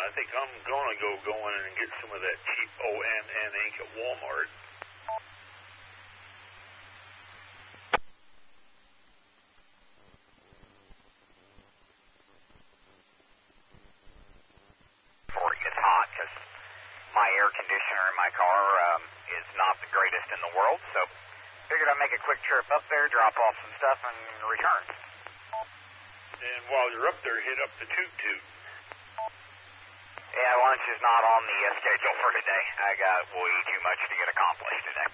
I think I'm going to go in and get some of that cheap ONN ink at Walmart. Before it gets hot, because my air conditioner in my car is not the greatest in the world, so figured I'd make a quick trip up there, drop off some stuff, and return. And while you're up there, hit up the toot-toot. Yeah, lunch is not on the schedule for today. I got way too much to get accomplished today.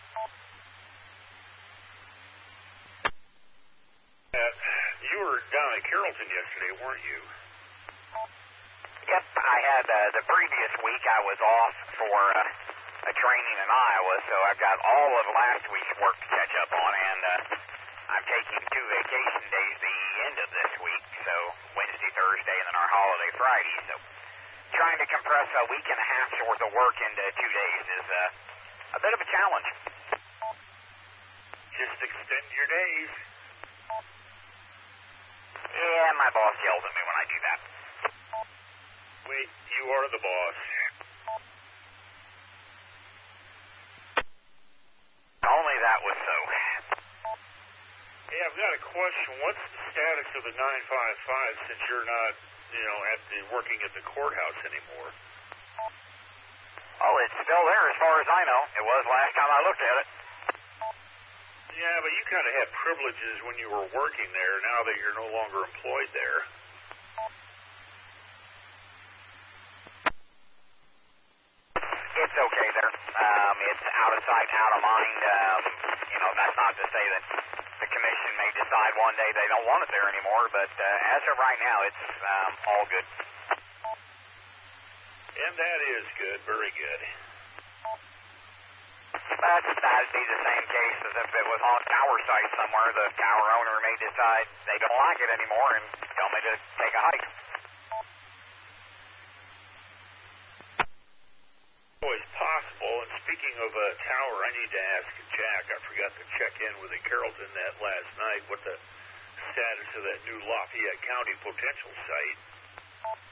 You were down at Carrollton yesterday, weren't you? Yep, I had the previous week I was off for a training in Iowa, so I've got all of last week's work to catch up on, and I'm taking 2 vacation days the end of this week, so Wednesday, Thursday, and then our holiday Friday, so trying to compress a week and a half's worth of work into 2 days is a bit of a challenge. Just extend your days. Yeah, my boss yells at me when I do that. Wait, you are the boss. Only that was so. Hey, I've got a question. What's the status of the 955 since you're not, working at the courthouse anymore? Oh, it's still there as far as I know. It was last time I looked at it. Yeah, but you kind of had privileges when you were working there, now that you're no longer employed there. It's okay there. It's out of sight, out of mind. That's not to say that the commission may decide one day they don't want it there anymore, but as of right now, it's all good. And that is good, very good. But that'd be the same case as if it was on a tower site somewhere. The tower owner may decide they don't like it anymore and tell me to take a hike. Always possible. And speaking of a tower, I need to ask Jack. I forgot to check in with the Carrollton that last night. What the status of that new Lafayette County potential site?